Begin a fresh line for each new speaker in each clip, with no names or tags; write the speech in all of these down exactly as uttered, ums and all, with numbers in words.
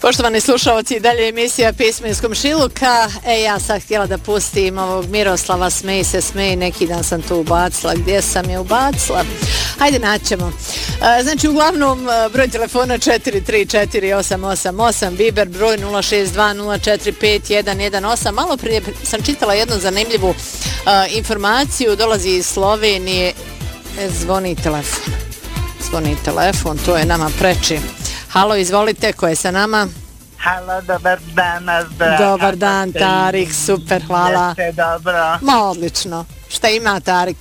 Poštovani slušalci, dalje emisija Pismo iz komšiluka. E, ja sad htjela da pustim ovog Miroslava Smej se smej, neki dan sam tu ubacila. Gdje sam je ubacila? Hajde, naćemo. E, znači, uglavnom, broj telefona četiri tri četiri osam osam osam, Viber broj nula šest dva nula četiri pet jedan jedan osam. Malo prije sam čitala jednu zanimljivu uh, informaciju, dolazi iz Slovenije. E, zvoni telefon. Zvoni telefon, to je nama preči. Halo, izvolite, ko je sa nama?
Halo, dobar dan, zdrav.
Dobar dan, Tarik, super, hvala.
Jeste dobro?
Ma, odlično. Šta ima, Tarik?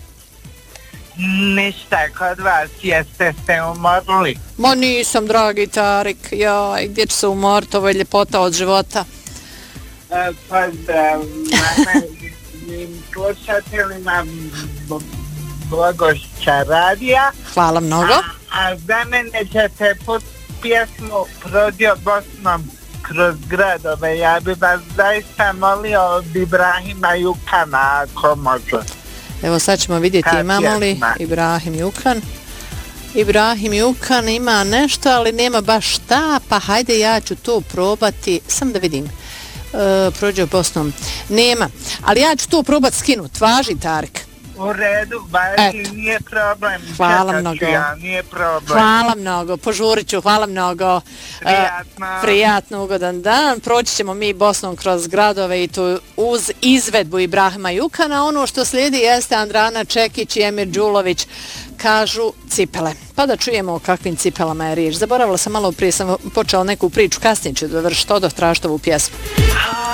Ništa, kod vas, jeste se umorili?
Ma nisam, dragi Tarik, joj, gdje će se umoriti, ovo je ljepota od života.
E, pozdrav, mojim slušateljima Blagošća radija.
Hvala mnogo.
A, a za mene ćete put pjesmu Prodio Bosnom kroz gradove. Ja bi vas zaista molio od Ibrahima Jukana, ako može.
Evo sad ćemo vidjeti
Kad
imamo li
pjesma?
Ibrahim Jukan. Ibrahim Jukan ima nešto, ali nema baš šta, pa hajde ja ću to probati, sam da vidim. E, prođe Bosnom. Nema, ali ja ću to probati skinuti. Važi, Tarik.
U redu, baži, nije problem.
Hvala
Čekat
mnogo.
ću ja, nije problem.
Hvala mnogo, požurit ću, hvala mnogo.
Prijatno.
E, prijatno, ugodan dan. Proći ćemo mi Bosnom kroz gradove i to uz izvedbu Ibrahima Jukana. Ono što slijedi jeste Andrana Čekić i Emir Đulović, kažu cipele. Pa da čujemo o kakvim cipelama je riječ. Zaboravila sam malo prije, sam počela neku priču, kasnije ću dovršiti, odoh tražiti ovu pjesmu.